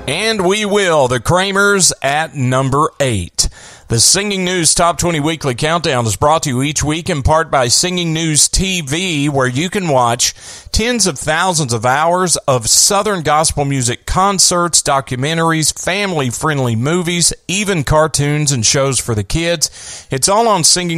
And we will. The Kramers at number 8. The Singing News Top 20 Weekly Countdown is brought to you each week in part by Singing News TV, where you can watch tens of thousands of hours of Southern gospel music concerts, documentaries, family-friendly movies, even cartoons and shows for the kids. It's all on Singing